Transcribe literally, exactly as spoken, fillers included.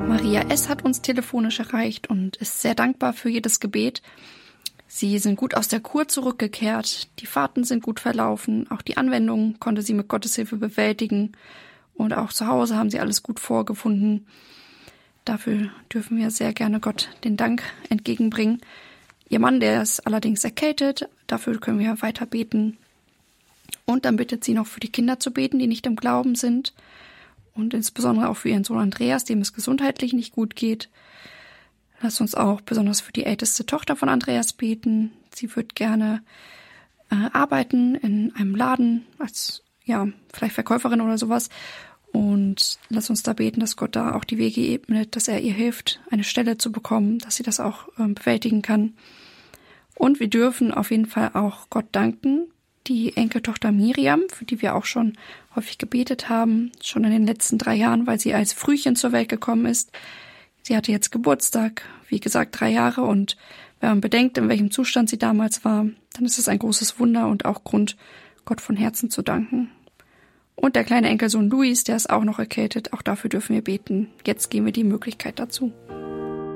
Maria S. hat uns telefonisch erreicht und ist sehr dankbar für jedes Gebet. Sie sind gut aus der Kur zurückgekehrt, die Fahrten sind gut verlaufen, auch die Anwendung konnte sie mit Gottes Hilfe bewältigen und auch zu Hause haben sie alles gut vorgefunden. Dafür dürfen wir sehr gerne Gott den Dank entgegenbringen. Ihr Mann, der ist allerdings erkältet, dafür können wir weiter beten. Und dann bittet sie noch für die Kinder zu beten, die nicht im Glauben sind. Und insbesondere auch für ihren Sohn Andreas, dem es gesundheitlich nicht gut geht. Lass uns auch besonders für die älteste Tochter von Andreas beten. Sie wird gerne äh, arbeiten in einem Laden als, ja, vielleicht Verkäuferin oder sowas. Und lass uns da beten, dass Gott da auch die Wege ebnet, dass er ihr hilft, eine Stelle zu bekommen, dass sie das auch äh, bewältigen kann. Und wir dürfen auf jeden Fall auch Gott danken, die Enkeltochter Miriam, für die wir auch schon häufig gebetet haben, schon in den letzten drei Jahren, weil sie als Frühchen zur Welt gekommen ist. Sie hatte jetzt Geburtstag, wie gesagt, drei Jahre. Und wenn man bedenkt, in welchem Zustand sie damals war, dann ist es ein großes Wunder und auch Grund, Gott von Herzen zu danken. Und der kleine Enkelsohn Luis, der ist auch noch erkältet. Auch dafür dürfen wir beten. Jetzt geben wir die Möglichkeit dazu.